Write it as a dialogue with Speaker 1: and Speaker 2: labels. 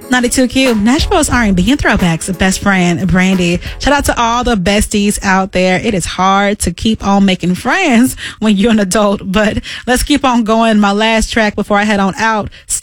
Speaker 1: 92Q, Nashville's R&B and throwbacks. Best friend, Brandy. Shout out to all the besties out there. It is hard to keep on making friends when you're an adult, but let's keep on going. My last track before I head on out.